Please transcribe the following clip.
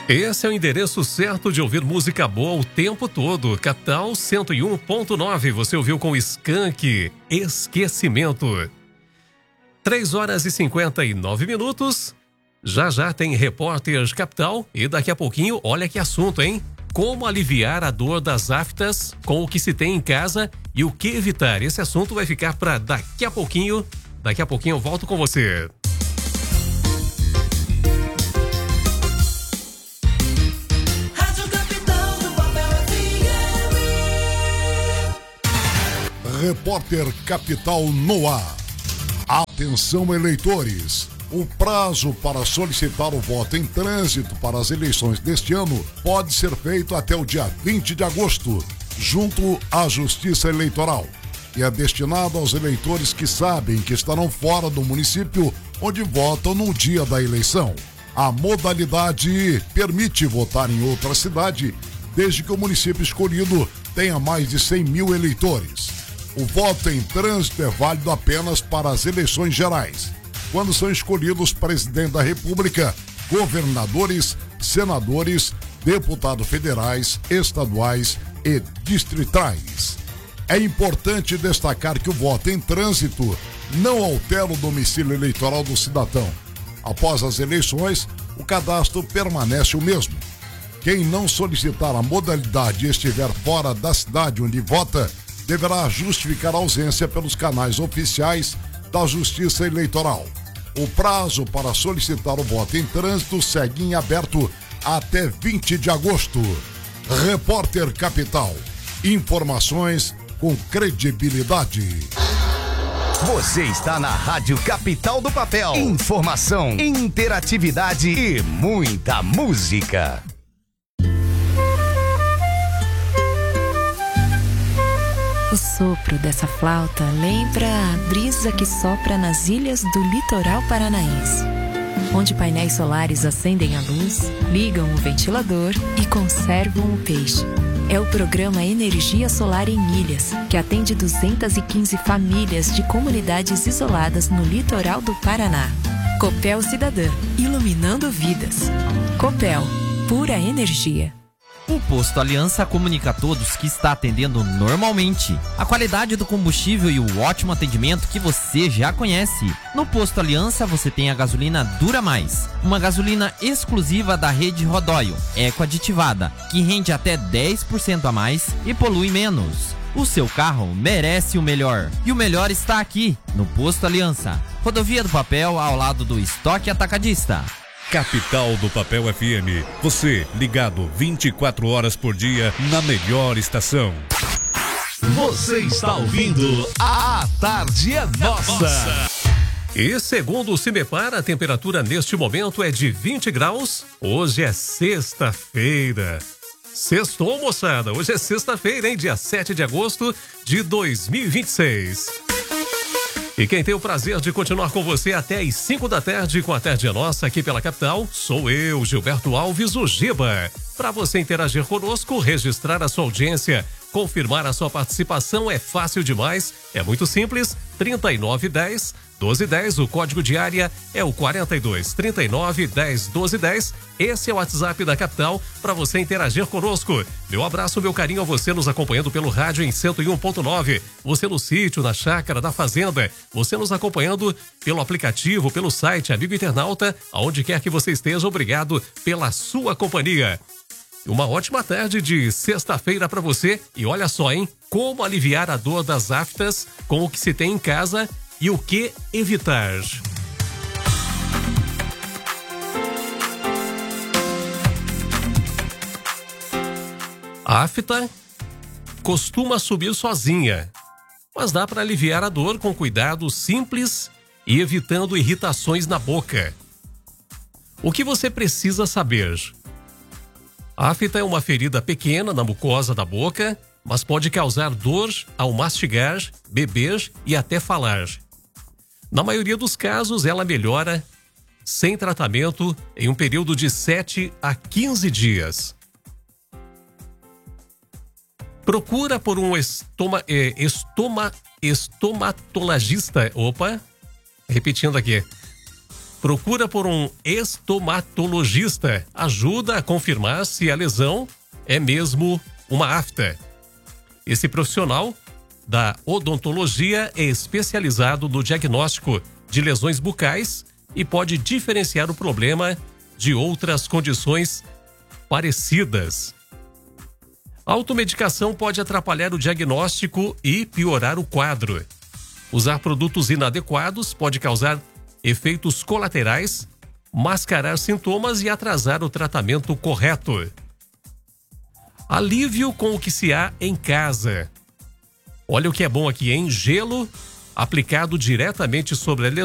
Esse é o endereço certo de ouvir música boa o tempo todo. Capital 101.9. Você ouviu com Skank, Esquecimento. 3h59. Já já tem Repórter Capital e daqui a pouquinho, olha que assunto, hein? Como aliviar a dor das aftas com o que se tem em casa e o que evitar. Esse assunto vai ficar para daqui a pouquinho. Daqui a pouquinho eu volto com você. Repórter Capital no ar. Atenção, eleitores. O prazo para solicitar o voto em trânsito para as eleições deste ano pode ser feito até o dia 20 de agosto, junto à Justiça Eleitoral. E é destinado aos eleitores que sabem que estarão fora do município onde votam no dia da eleição. A modalidade permite votar em outra cidade, desde que o município escolhido tenha mais de 100 mil eleitores. O voto em trânsito é válido apenas para as eleições gerais, quando são escolhidos presidente da República, governadores, senadores, deputados federais, estaduais e distritais. É importante destacar que o voto em trânsito não altera o domicílio eleitoral do cidadão. Após as eleições, o cadastro permanece o mesmo. Quem não solicitar a modalidade e estiver fora da cidade onde vota, deverá justificar a ausência pelos canais oficiais da Justiça Eleitoral. O prazo para solicitar o voto em trânsito segue em aberto até 20 de agosto. Repórter Capital. Informações com credibilidade. Você está na Rádio Capital do Papel. Informação, interatividade e muita música. O sopro dessa flauta lembra a brisa que sopra nas ilhas do litoral paranaense, onde painéis solares acendem a luz, ligam o ventilador e conservam o peixe. É o programa Energia Solar em Ilhas, que atende 215 famílias de comunidades isoladas no litoral do Paraná. Copel Cidadã, iluminando vidas. Copel, pura energia. O Posto Aliança comunica a todos que está atendendo normalmente. A qualidade do combustível e o ótimo atendimento que você já conhece. No Posto Aliança você tem a gasolina Dura Mais, uma gasolina exclusiva da rede Rodóio, eco-aditivada, que rende até 10% a mais e polui menos. O seu carro merece o melhor. E o melhor está aqui, no Posto Aliança. Rodovia do Papel, ao lado do Estoque Atacadista. Capital do Papel FM. Você ligado 24 horas por dia na melhor estação. Você está ouvindo A Tarde é Nossa. E segundo o Cimepar, a temperatura neste momento é de 20 graus. Hoje é sexta-feira. Sextou, moçada. Hoje é sexta-feira, hein? Dia 7 de agosto de 2026. E quem tem o prazer de continuar com você até às 5 da tarde com a Tarde é Nossa aqui pela Capital, sou eu, Gilberto Alves, o Giba. Para você interagir conosco, registrar a sua audiência, confirmar a sua participação é fácil demais, é muito simples, 3910-1210, o código de área é o 4239-10-1210, esse é o WhatsApp da Capital para você interagir conosco. Meu abraço, meu carinho a você nos acompanhando pelo rádio em 101.9, você no sítio, na chácara, na fazenda, você nos acompanhando pelo aplicativo, pelo site, amigo internauta, aonde quer que você esteja, obrigado pela sua companhia. Uma ótima tarde de sexta-feira para você e olha só, hein? Como aliviar a dor das aftas com o que se tem em casa e o que evitar. A afta costuma subir sozinha, mas dá para aliviar a dor com cuidado simples e evitando irritações na boca. O que você precisa saber? A afta é uma ferida pequena na mucosa da boca, mas pode causar dor ao mastigar, beber e até falar. Na maioria dos casos, ela melhora sem tratamento em um período de 7 a 15 dias. Procura por um estomatologista. Opa, repetindo aqui. procura por um estomatologista. Ajuda a confirmar se a lesão é mesmo uma afta. Esse profissional da odontologia é especializado no diagnóstico de lesões bucais e pode diferenciar o problema de outras condições parecidas. A automedicação pode atrapalhar o diagnóstico e piorar o quadro. Usar produtos inadequados pode causar efeitos colaterais, mascarar sintomas e atrasar o tratamento correto. Alívio com o que se há em casa. Olha o que é bom aqui, hein? Gelo aplicado diretamente sobre a lesão